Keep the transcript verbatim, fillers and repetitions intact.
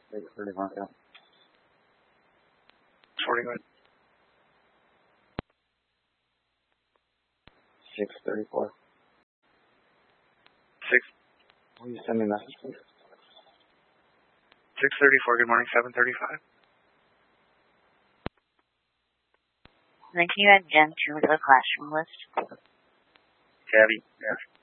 six thirty-four, yeah. forty, go ahead. six thirty-four. six. Will you send me a message, please? six thirty-four, good morning, seven thirty-five. Then can you add Gen two to the classroom list? Gabby, yes.